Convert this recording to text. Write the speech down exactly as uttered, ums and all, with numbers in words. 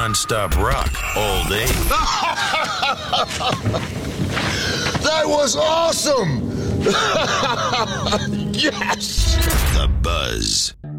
non-stop rock all day. That was awesome! Yes! The Buzz.